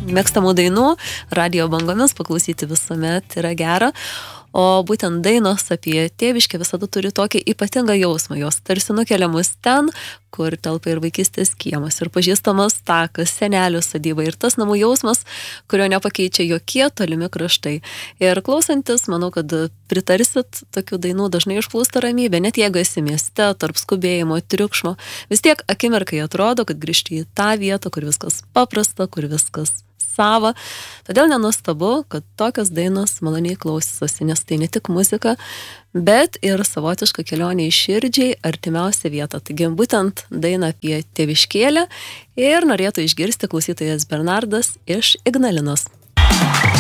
mėgstamų dainų, radio bangomis paklausyti visuomet yra gera. O būtent dainos apie tėviškę visada turi tokį ypatingą jausmą. Jos tarsi nukelia mus ten, kur telpa ir vaikystės kiemas, ir pažįstamas takas, senelių sodyba, ir tas namų jausmas, kurio nepakeičia jokie tolimi kraštai. Ir klausantis, manau, kad pritarsit, tokių dainų dažnai išplūsta ramybė, net jeigu esi mieste, tarp skubėjimo, triukšmo. Vis tiek akimirkai atrodo, kad grįžti į tą vietą, kur viskas paprasta, kur viskas sava. Todėl nenuostabu, kad tokios dainos maloniai klausosi, nes tai ne tik muzika, bet ir savotiška kelionė į širdžiai artimiausią vietą. Taigi būtent daina apie tėviškėlę ir norėtų išgirsti klausytojas Bernardas iš Ignalinos.